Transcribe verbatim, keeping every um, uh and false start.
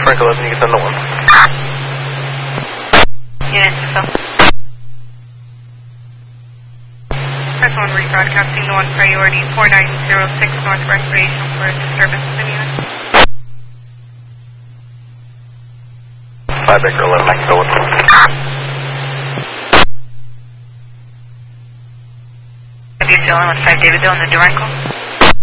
Frank eleven, you get the one. Unit to fill. Press one rebroadcasting the one priority four nine zero six North Recreational for disturbance in unit. five Baker eleven, I can go with them. W C L M with five David Bill in the Durango.